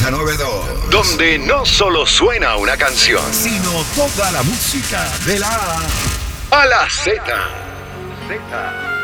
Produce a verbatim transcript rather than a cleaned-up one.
noventa y nueve punto dos. Donde no solo suena una canción, Sino toda la música de la A a la Z. Z.